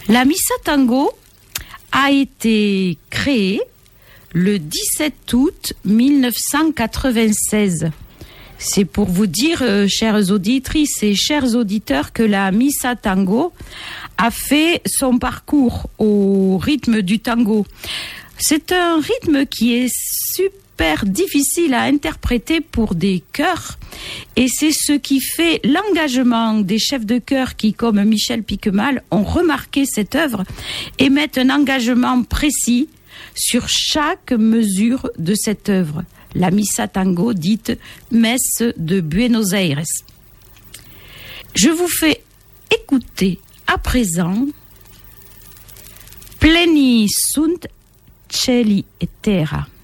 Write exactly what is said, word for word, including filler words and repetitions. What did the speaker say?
La Missa Tango a été créée le dix-sept août mille neuf cent quatre-vingt-seize. C'est pour vous dire, euh, chères auditrices et chers auditeurs, que la Missa Tango a fait son parcours au rythme du tango. C'est un rythme qui est super difficile à interpréter pour des chœurs, et c'est ce qui fait l'engagement des chefs de chœur qui, comme Michel Piquemal, ont remarqué cette œuvre et mettent un engagement précis sur chaque mesure de cette œuvre. La Missa Tango, dite Messe de Buenos Aires. Je vous fais écouter à présent Pleni sunt cieli et terra.